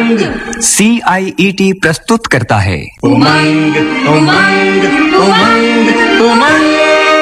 उमंग CIET प्रस्तुत करता है उमंग उमंग उमंग उमंग।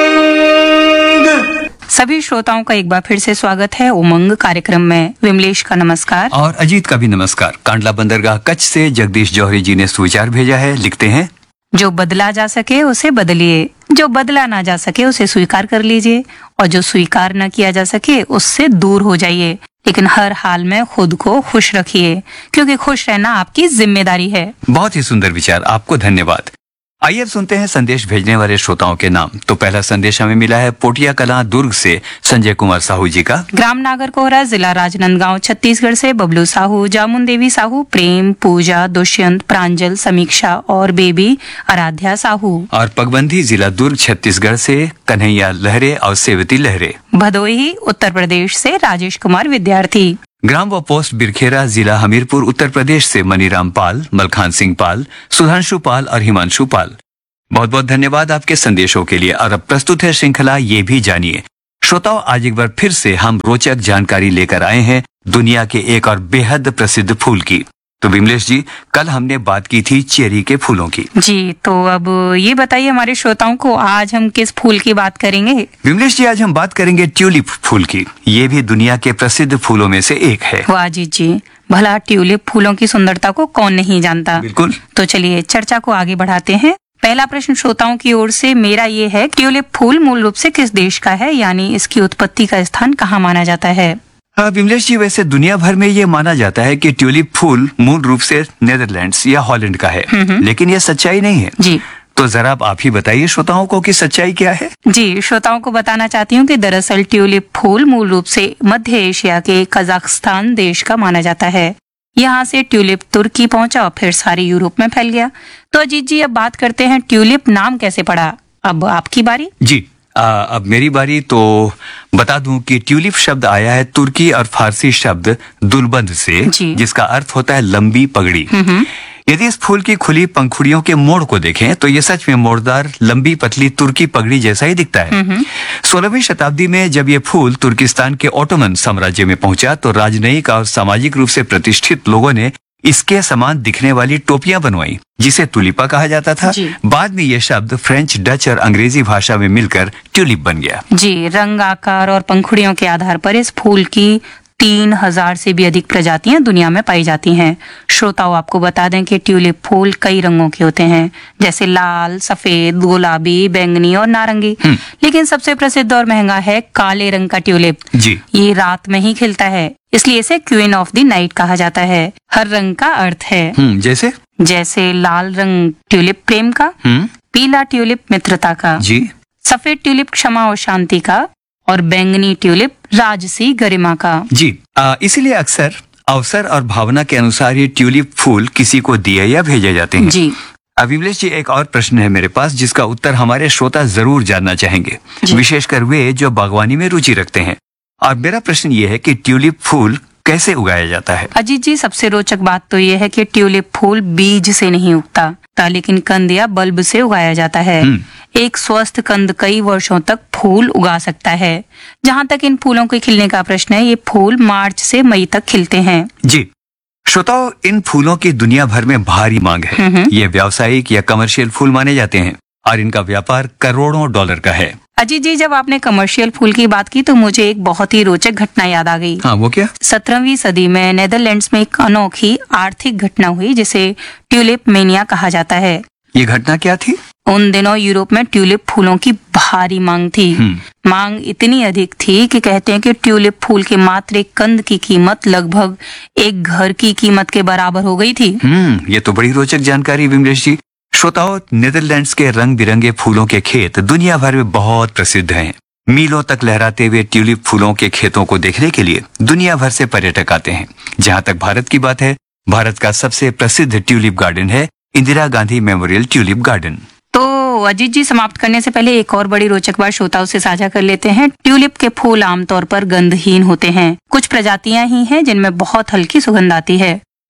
सभी श्रोताओं का एक बार फिर से स्वागत है उमंग कार्यक्रम में। विमलेश का नमस्कार और अजीत का भी नमस्कार। कांडला बंदरगाह कच्छ से जगदीश जौहरी जी ने सुविचार भेजा है। लिखते हैं, जो बदला जा सके उसे बदलिए, जो बदला ना जा सके उसे स्वीकार कर लीजिए, और जो स्वीकार न किया जा सके उससे दूर हो जाइए। लेकिन हर हाल में खुद को खुश रखिए, क्योंकि खुश रहना आपकी जिम्मेदारी है। बहुत ही सुंदर विचार, आपको धन्यवाद। आइए अब सुनते हैं संदेश भेजने वाले श्रोताओं के नाम। तो पहला संदेश हमें मिला है पोटिया कलां दुर्ग से संजय कुमार साहू जी का। ग्राम नागरकोहरा, जिला राजनांदगांव, छत्तीसगढ़ से बबलू साहू, जामुन देवी साहू, प्रेम, पूजा, दुष्यंत, प्रांजल, समीक्षा और बेबी आराध्या साहू। और पगबंधी, जिला दुर्ग, छत्तीसगढ़ से कन्हैया लहरे और सेवती लहरे। भदोही, उत्तर प्रदेश से राजेश कुमार विद्यार्थी। ग्राम व पोस्ट बिरखेरा, जिला हमीरपुर, उत्तर प्रदेश से मनीराम पाल, मलखान सिंह पाल, सुधांशु पाल और हिमांशु पाल। बहुत बहुत धन्यवाद आपके संदेशों के लिए। और अब प्रस्तुत है श्रृंखला ये भी जानिए। श्रोताओं, आज एक बार फिर से हम रोचक जानकारी लेकर आए हैं दुनिया के एक और बेहद प्रसिद्ध फूल की। तो विमलेश जी, कल हमने बात की थी चेरी के फूलों की। जी, तो अब ये बताइए हमारे श्रोताओं को, आज हम किस फूल की बात करेंगे? विमलेश जी, आज हम बात करेंगे ट्यूलिप फूल की। ये भी दुनिया के प्रसिद्ध फूलों में से एक है। वाह जी, भला ट्यूलिप फूलों की सुंदरता को कौन नहीं जानता। बिल्कुल। तो चलिए चर्चा को आगे बढ़ाते हैं। पहला प्रश्न श्रोताओं की ओर से मेरा ये है, ट्यूलिप फूल मूल रूप से किस देश का है, यानी इसकी उत्पत्ति का स्थान कहाँ माना जाता है? विमलेश जी, वैसे दुनिया भर में ये माना जाता है कि ट्यूलिप फूल मूल रूप से नेदरलैंड्स या हॉलैंड का है, लेकिन ये सच्चाई नहीं है। जी, तो जरा आप ही बताइए श्रोताओं को कि सच्चाई क्या है। जी, श्रोताओं को बताना चाहती हूँ कि दरअसल ट्यूलिप फूल मूल रूप से मध्य एशिया के कजाकिस्तान देश का माना जाता है। यहाँ से ट्यूलिप तुर्की पहुंचा और फिर सारे यूरोप में फैल गया। तो अजीत जी, अब बात करते हैं ट्यूलिप नाम कैसे पड़ा। अब आपकी बारी। जी, अब मेरी बारी। तो बता दूं कि ट्यूलिप शब्द आया है तुर्की और फारसी शब्द दुलबंद से, जिसका अर्थ होता है लंबी पगड़ी। यदि इस फूल की खुली पंखुड़ियों के मोड़ को देखें तो ये सच में मोड़दार, लंबी, पतली तुर्की पगड़ी जैसा ही दिखता है। 16वीं शताब्दी में जब ये फूल तुर्किस्तान के ओटोमन साम्राज्य में पहुंचा तो राजनयिक और सामाजिक रूप से प्रतिष्ठित लोगों ने इसके समान दिखने वाली टोपियां बनवाई, जिसे तुलिपा कहा जाता था। बाद में ये शब्द फ्रेंच, डच और अंग्रेजी भाषा में मिलकर ट्यूलिप बन गया। जी, रंग, आकार और पंखुड़ियों के आधार पर इस फूल की 3000 से भी अधिक प्रजातियां दुनिया में पाई जाती हैं। श्रोताओं, आपको बता दें कि ट्यूलिप फूल कई रंगों के होते हैं, जैसे लाल, सफेद, गुलाबी, बैंगनी और नारंगी। लेकिन सबसे प्रसिद्ध और महंगा है काले रंग का ट्यूलिप। जी, ये रात में ही खिलता है, इसलिए इसे क्वीन ऑफ द नाइट कहा जाता है। हर रंग का अर्थ है। जैसे लाल रंग ट्यूलिप प्रेम का, पीला ट्यूलिप मित्रता का, जी, सफेद ट्यूलिप क्षमा और शांति का, और बैंगनी ट्यूलिप राजसी गरिमा का। जी, इसीलिए अक्सर अवसर और भावना के अनुसार ये ट्यूलिप फूल किसी को दिए या भेजे जाते हैं। जी, विमलेश जी, एक और प्रश्न है मेरे पास जिसका उत्तर हमारे श्रोता जरूर जानना चाहेंगे, विशेषकर वे जो बागवानी में रुचि रखते हैं। और मेरा प्रश्न ये है कि ट्यूलिप फूल कैसे उगाया जाता है? अजीत जी, सबसे रोचक बात तो ये है कि ट्यूलिप फूल बीज से नहीं उगता, लेकिन कंद या बल्ब से उगाया जाता है। एक स्वस्थ कंद कई वर्षों तक फूल उगा सकता है। जहाँ तक इन फूलों के खिलने का प्रश्न है, ये फूल मार्च से मई तक खिलते हैं। जी, श्रोताओं, इन फूलों की दुनिया भर में भारी मांग है। ये व्यावसायिक या कमर्शियल फूल माने जाते हैं और इनका व्यापार करोड़ों डॉलर का है। अजीत जी, जब आपने कमर्शियल फूल की बात की तो मुझे एक बहुत ही रोचक घटना याद आ गई। हाँ, वो क्या? 17वीं सदी में नेदरलैंड्स में एक अनोखी आर्थिक घटना हुई जिसे ट्यूलिप मेनिया कहा जाता है। ये घटना क्या थी? उन दिनों यूरोप में ट्यूलिप फूलों की भारी मांग थी। मांग इतनी अधिक थी कि कहते हैं कि ट्यूलिप फूल के मात्र एक कंद की कीमत लगभग एक घर की कीमत के बराबर हो गई थी। ये तो बड़ी रोचक जानकारी विमलेश जी। श्रोताओं, नेदरलैंड्स के रंग बिरंगे फूलों के खेत दुनिया भर में बहुत प्रसिद्ध हैं। मीलों तक लहराते हुए ट्यूलिप फूलों के खेतों को देखने के लिए दुनिया भर से पर्यटक आते हैं। जहाँ तक भारत की बात है, भारत का सबसे प्रसिद्ध ट्यूलिप गार्डन है Indira Gandhi memorial tulip garden. तो अजीत जी, समाप्त करने से पहले एक और बड़ी रोचक बात श्रोताओं से साझा कर लेते हैं। ट्यूलिप के फूल आमतौर पर गंधहीन होते हैं। कुछ प्रजातियां ही हैं जिनमें बहुत हल्की सुगंध आती है।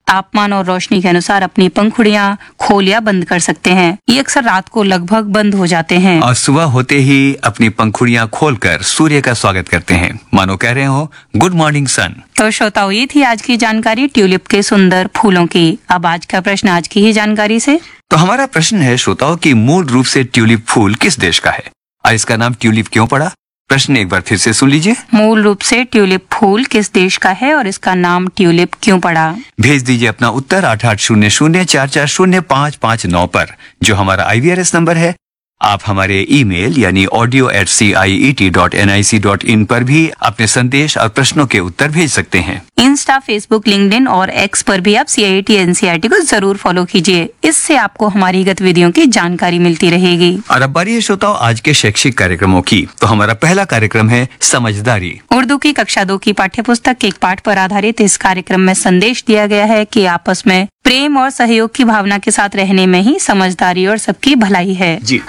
तापमान और रोशनी के अनुसार अपनी पंखुड़ियां खोल या बंद कर सकते हैं। ये अक्सर रात को लगभग बंद हो जाते हैं और सुबह होते ही अपनी पंखुड़ियां खोलकर सूर्य का स्वागत करते हैं, मानो कह रहे हो गुड मॉर्निंग सन। तो श्रोताओं, ये थी आज की जानकारी ट्यूलिप के सुंदर फूलों की। अब आज का प्रश्न आज की ही जानकारी से। तो हमारा प्रश्न है श्रोताओं कि मूल रूप से ट्यूलिप फूल किस देश का है और इसका नाम ट्यूलिप क्यों पड़ा? प्रश्न एक बार फिर से सुन लीजिए। मूल रूप से ट्यूलिप फूल किस देश का है और इसका नाम ट्यूलिप क्यों पड़ा? भेज दीजिए अपना उत्तर 8800440559 पर, जो हमारा IVRS नंबर है। आप हमारे ईमेल यानी audio@ciet.nic.in पर भी अपने संदेश और प्रश्नों के उत्तर भेज सकते हैं। इंस्टा, फेसबुक, लिंक्डइन और एक्स पर भी आप CIET NCERT को जरूर फॉलो कीजिए। इससे आपको हमारी गतिविधियों की जानकारी मिलती रहेगी। और अब बारी है श्रोताओं आज के शैक्षिक कार्यक्रमों की। तो हमारा पहला कार्यक्रम है समझदारी। उर्दू की कक्षा 2 की पाठ्यपुस्तक के एक पाठ पर आधारित इस कार्यक्रम में संदेश दिया गया है कि आपस में प्रेम और सहयोग की भावना के साथ रहने में ही समझदारी और सबकी भलाई है। जी।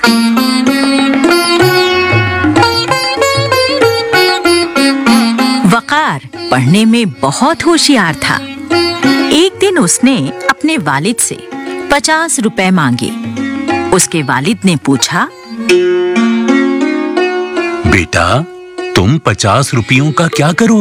वकार पढ़ने में बहुत होशियार था। एक दिन उसने अपने वालिद से 50 रुपए मांगे। उसके वालिद ने पूछा, बेटा, तुम 50 रुपयों का क्या करोगे?